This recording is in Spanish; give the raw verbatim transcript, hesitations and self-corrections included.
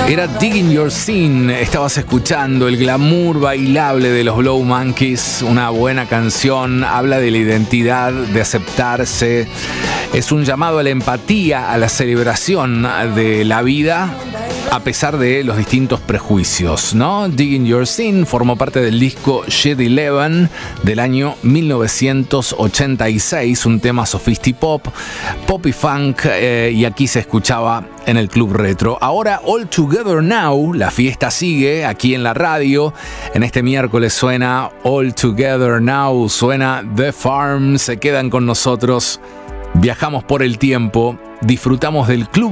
Era Digging Your Sin, estabas escuchando el glamour bailable de los Blow Monkeys, una buena canción, habla de la identidad, de aceptarse, es un llamado a la empatía, a la celebración de la vida, a pesar de los distintos prejuicios, ¿no? Digging Your Sin formó parte del disco Shed Eleven del año mil novecientos ochenta y seis, un tema sofistipop, pop y funk, eh, y aquí se escuchaba en el Club Retro. Ahora All Together Now, la fiesta sigue aquí en la radio. En este miércoles suena All Together Now, suena The Farm, se quedan con nosotros, viajamos por el tiempo, disfrutamos del Club